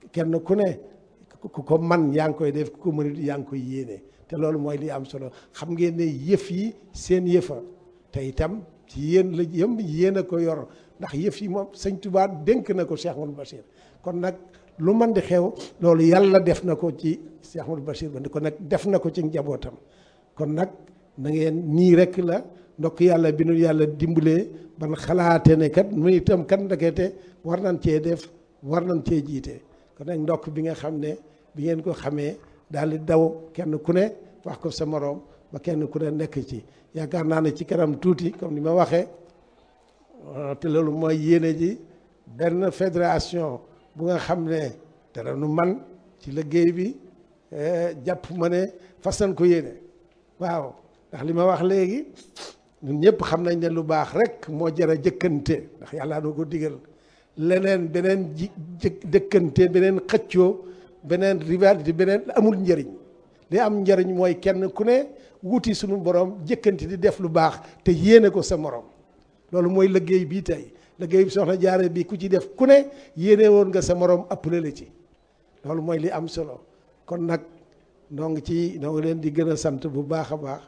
kenn ku ne ku ko man yaa ngi koy def ku ko mënut yaa ngi koy yéene te loolu mooy li am solo xam ngeen ne yëf yi seen yëfa te itam ci yéen la yéen a ko yor ndax yëf yi moom sëñ Tuubaa dénk na ko Cheikh Ahmadou Bachir kon nag lu man di xew loolu yàlla def na ko ci Cheikh Ahmadou Bachir ba kon nag def na ko ci njabootam kon nag na ngeen nii rek la ndokk yàlla bi nu yàlla dimbalee ban xalaate ne kat mu itam kat ndekete war nañ cee def war nañ cee jiite kon nag ndokk bi nga xam ne bi ngeen ko xamee daal di daw kenn ku ne wax ko sa moroom ba kenn ku ne nekk ci yaakaar naa ne ci kanam tuuti comme ni ma waxee te loolu mooy yéene ji benn fédération bu nga xam ne dara nu man ci liggéey bi jàpp ma ne façon ko yéene waaw ndax li ma wax léegi ñun ñëpp xam nañ ne lu baax rek moo jar a jëkkante ndax yàlla doo ko digal leneen beneen jëkkante beneen xëccoo beneen rivalité beneen amul njëriñ li am njëriñ mooy kenn ku ne wuti suñu borom jëkkante di def lu baax te yéene ko sa morom loolu mooy liggéey bii tey liggéey bi soxna Jaara bi ku ci def ku ne yéene woon nga sa morom appelé la ci loolu mooy li am solo kon nag noo ngi leen di gën a sant bu baax a baax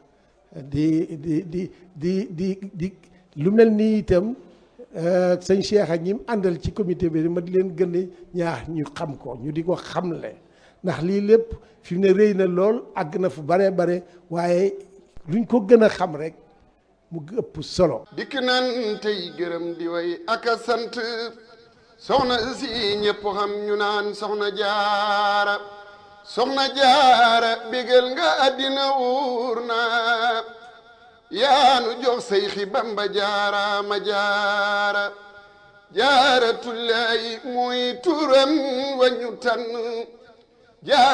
di lu mel nii itam sëñ Cheikh ak ñi mu àndal ci comité bi ma di leen gën a ñaax ñu xam ko ñu di ko xamle ndax lii lépp fi mu ne rëy na lool àgg na fu bare bare waaye luñ ko gën a xam rek mu ëpp solo. dikk nan tey gërëm di way ak a sant soxna si ñëpp xam ñu naan soxna jaara soxna jaara bégal nga àddina wuur na yaanu jox say xi Bamba jaara ma jaara jaara tullaahi muy turam wañu tànn